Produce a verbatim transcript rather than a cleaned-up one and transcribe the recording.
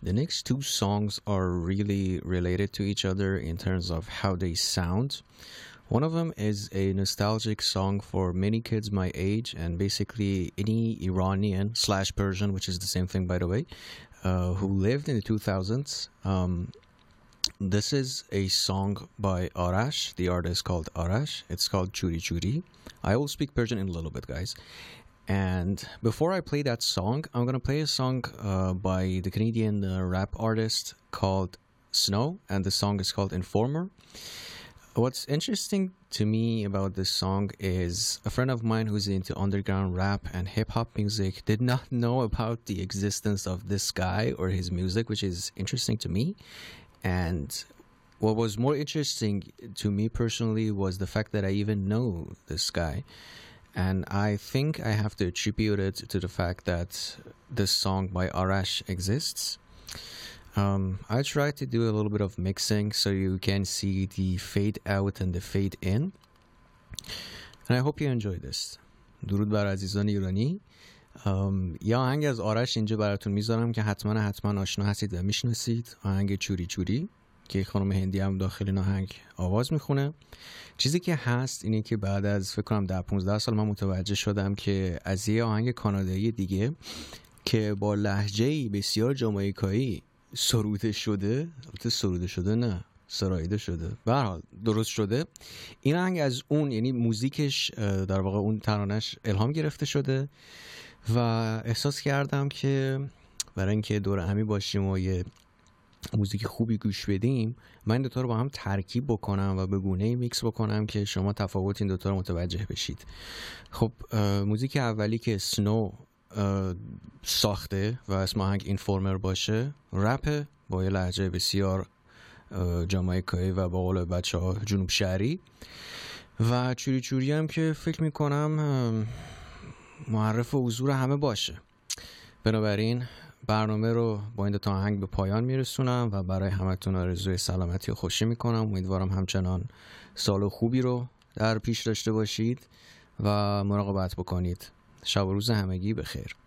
The next two songs are really related to each other in terms of how they sound. One of them is a nostalgic song for many kids my age, and basically any Iranian slash Persian, which is the same thing by the way, uh, who lived in the two thousands. Um, this is a song by Arash. The artist called Arash. It's called Churi Churi. I will speak Persian in a little bit, guys. And before I play that song, I'm going to play a song uh, by the Canadian uh, rap artist called Snow, and the song is called Informer. What's interesting to me about this song is a friend of mine who's into underground rap and hip-hop music did not know about the existence of this guy or his music, which is interesting to me. And what was more interesting to me personally was the fact that I even know this guy. And I think I have to attribute it to the fact that this song by Arash exists. Um, I tried to do a little bit of mixing so you can see the fade out and the fade in. And I hope you enjoy this. درود بر عزیزان ایرانی. یه آهنگ از آرش اینجا براتون میذارم که حتما حتما آشنا هستید و میشناسید. آهنگ چوری چوری که خانم هندی هم داخل این آهنگ آواز میخونه. چیزی که هست اینه که بعد از فکر کنم ده پانزده سال من متوجه شدم که از یه آهنگ کانادایی دیگه که با لهجه‌ای بسیار جامائیکایی سروده شده، البته سروده شده نه سرایده شده، به هر حال درست شده، این آهنگ از اون، یعنی موزیکش در واقع اون ترانش الهام گرفته شده و احساس کردم که برای اینکه دور همی باشیم و یه موزیک خوبی گوش بدیم، من این دوتا رو با هم ترکیب بکنم و به گونه‌ای میکس بکنم که شما تفاوت این دوتا رو متوجه بشید. خب موزیک اولی که سنو ساخته و اسم آهنگ اینفورمر باشه، رپ با یه لهجه بسیار جامائیکایی و با قول بچه ها جنوب شهری، و چوری چوری هم که فکر میکنم معرف حضور همه باشه. بنابراین برنامه رو با این دو تا آهنگ به پایان میرسونم و برای همتون آرزوی سلامتی و خوشی میکنم. امیدوارم همچنان سال خوبی رو در پیش داشته باشید و مراقبت بکنید. شب و روز همگی بخیر.